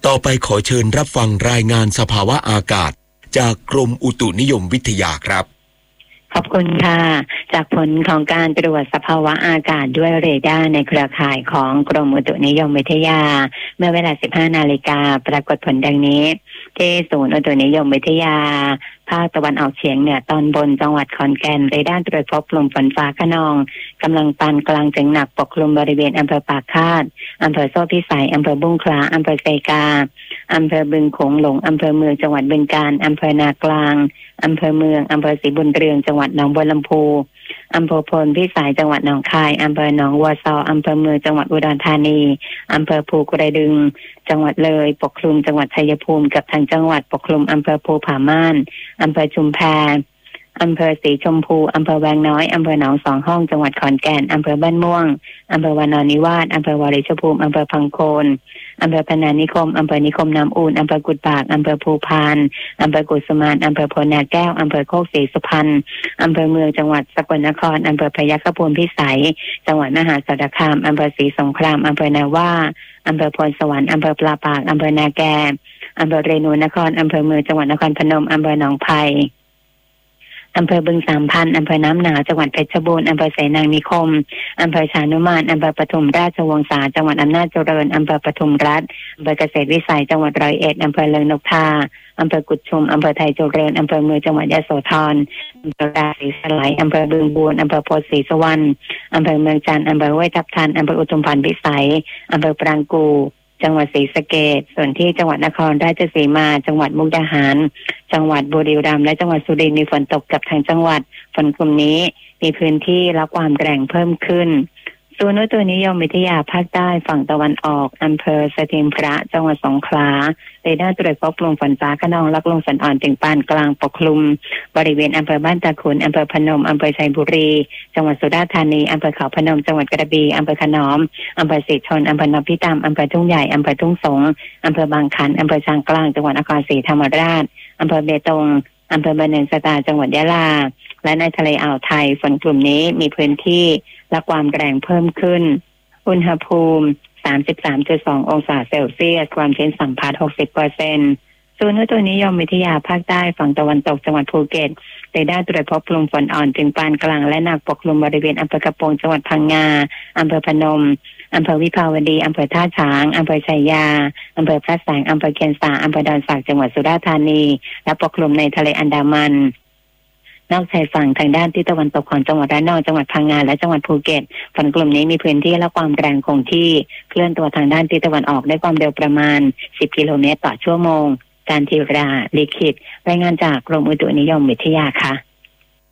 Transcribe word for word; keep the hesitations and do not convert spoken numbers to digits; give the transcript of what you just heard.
ต่อไปขอเชิญรับฟังรายงานสภาวะอากาศจากกรมอุตุนิยมวิทยาครับขอบคุณค่ะจากผลของการตรวจสภาวะอากาศด้วยเรดาร์ในเครือข่ายของกรมอุตุนิยมวิทยาเมื่อเวลา สิบห้านาฬิกา ปรากฏผลดังนี้ที่ศูนย์อุตุนิยมวิทยาภาคตะวันออกเฉียงเหนือตอนบนจังหวัดขอนแก่นเรดาร์ตรวจพบลมฝนฟ้าคะนองกำลังปานกลางถึงหนักปกคลุมบริเวณอำเภอปากคาดอำเภอโซ่พิสัยอำเภอบุ้งคล้าอำเภอไซกาอำเภอบึงโขงหลงอำเภอเมืองจังหวัดบึงกาฬอำเภอนากลางอำเภอเมืองอำเภอศรีบุญเรืองจังหวัดหนองบัวลำพูอำเภอพลพิสัยจังหวัดหนองคายอำเภอหนองวัวซออำเภอเมืองจังหวัดอุดรธานีอำเภอภูกระดึงจังหวัดเลยปกคลุมจังหวัดชัยภูมิกับทางจังหวัดปกคลุมอำเภอภูผาม่านอำเภอชุมแพอำเภอสีชมพูอำเภอแวงน้อยอำเภอหนองสองห้องจังหวัดขอนแก่นอำเภอบ้านม่วงอำเภอวานอนนิวาสอำเภอวาริชภูมิอำเภอพังโคนอำเภอพนานิคมอำเภอนิคมน้ำอูนอำเภอกุดปากอำเภอภูพานอำเภอกุสุมานอำเภอโพนาแก้วอำเภอโคกศรีสุพรรณอำเภอเมืองจังหวัดสกลนครอำเภอพยัคฆภูมิพิสัยจังหวัดมหาสารคามอำเภอศรีสงครามอำเภอนาว่าอำเภอพลสวรรค์อำเภอปลาปากอำเภอนาแกอำเภอเรนูนครอำเภอเมืองจังหวัดนครพนมอำเภอหนองไผ่อำเภอบึงสามพันอำเภอน้ำหนาวจังหวัดเพชรบูรณ์อำเภอไสนางนิคมอำเภอชานุมานอำเภอปทุมราชวงศาจังหวัดอำนาจเจริญอำเภอปทุมรัฐอำเภอเกษตรวิสัยจังหวัดร้อยเอ็ดอำเภอเลิงนกทาอำเภอกุดชุมอำเภอไทยเจริญอำเภอเมืองจังหวัดยโสธรอำเภอราศีสไลอำเภอบึงบูรอำเภอโพธิ์ศรีสุวรรณอำเภอเมืองจันทร์อำเภอห้วยทับทันอำเภออุทุมพรพิสัยอำเภอปรางกูจังหวัดศรีสะเกษส่วนที่จังหวัดนครราชสีมาจังหวัดมุกดาหารจังหวัดบุรีรัมย์และจังหวัดสุรินทร์มีฝนตกกับทางจังหวัดฝนกลุ่มนี้มีพื้นที่และความแรงเพิ่มขึ้นศูนย์อุตุนิยมวิทยาภาคใต้ฝั่งตะวันออกอำเภอสถิงพระจังหวัดสงขลาเรดาร์ตรวจพบลมฝนฟ้าคะนองและลมฝนอ่อนถึงปานกลางปกคลุมบริเวณอำเภอบ้านตาขุนอำเภอพนมอำเภอชัยบุรีจังหวัดสุราษฎร์ธานีอำเภอเขาพนมจังหวัดกระบี่อำเภอขนอมอำเภอศรีชนอำเภอนพิตามอำเภอทุ่งใหญ่อำเภอทุ่งสงอำเภอบางขันอำเภอช้างกลางจังหวัดนครศรีธรรมราชอำเภอเบตงอำเภอบะเนินสตาจังหวัดยะลาและในทะเลอ่าวไทยฝนกลุ่มนี้มีพื้นที่และความแรงเพิ่มขึ้นอุณหภูมิ สามสิบสามจุดสอง องศาเซลเซียสความชื้นสัมพัทธ์ หกสิบเปอร์เซ็นต์ ศูนย์อุตุนิยมวิทยาภาคใต้ฝั่งตะวันตกจังหวัดภูเก็ตเรดาร์ตรวจพบลมฝนอ่อนถึงปานกลางและหนักปกคลุมบริเวณอำเภอกระโปรงจังหวัดพังงาอำเภอพนมอำเภอวิภาวดีอำเภอท่าช้างอำเภอชัยยาอำเภอพระแสงอำเภอเคียนซาอำเภอดอนสักจังหวัดสุราษฎร์ธานีและปกคลุมในทะเลอันดามันนอกชายฝั่งทางด้านที่ตะวันตกของจังหวัดระนองจังหวัดพังงาและจังหวัดภูเก็ตฝนกลุ่มนี้มีพื้นที่และความแรงคงที่เคลื่อนตัวทางด้านทิศตะวันออกด้วยความเร็วประมาณสิบกิโลเมตรต่อชั่วโมงการทีราลิขิตรายงานจากกรมอุตุนิยมวิทยาค่ะ